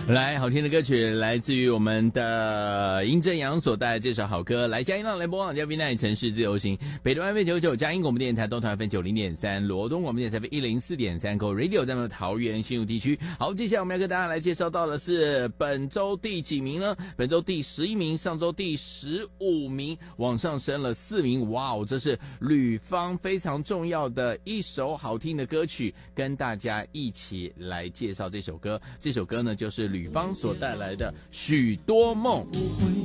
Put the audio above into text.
来，好听的歌曲来自于我们的殷正阳所带来这首好歌，来嘉音浪来播放，嘉宾那城市自由行，北投 FM99 嘉音广播电台，东投 FM90.3，罗东广播电台 FM104.3 Go Radio 在我们桃园新竹地区。好，接下来我们要跟大家来介绍到的是本周第几名呢？本周第11名，上周第15名，往上升了4名。哇哦，这是吕方非常重要的一首好听的歌曲，跟大家一起来介绍这首歌。这首歌呢，就是吕方所带来的《许多梦》。